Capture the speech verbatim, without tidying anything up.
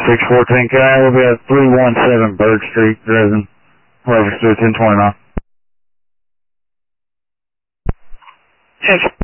six fourteen, can I will be at three one seven Bird Street, Dresden, reference to ten twenty-nine. Yes.